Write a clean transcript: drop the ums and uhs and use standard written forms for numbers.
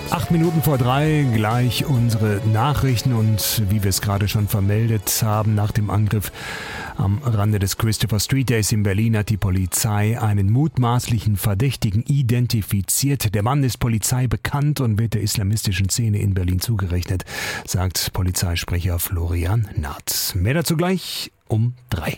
2:08, gleich unsere Nachrichten und wie wir es gerade schon vermeldet haben, nach dem Angriff am Rande des Christopher Street Days in Berlin hat die Polizei einen mutmaßlichen Verdächtigen identifiziert. Der Mann ist Polizei bekannt und wird der islamistischen Szene in Berlin zugerechnet, sagt Polizeisprecher Florian Naht. Mehr dazu gleich um 3.